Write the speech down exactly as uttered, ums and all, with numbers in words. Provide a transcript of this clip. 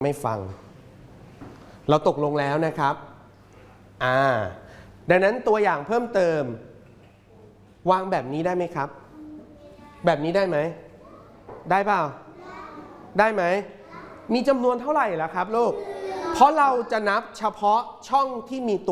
ไม่ฟังเราตกลงแล้วนะครับอ่าดังนั้นตัวอย่างเพิ่มเติมวางแบบนี้ได้ไหมครับแบบนี้ได้ไหมได้เปล่าได้ไหมมีจำนวนเท่าไหร่ล่ะครับลูกเพราะเราจะนับเฉพาะช่องที่มีตัว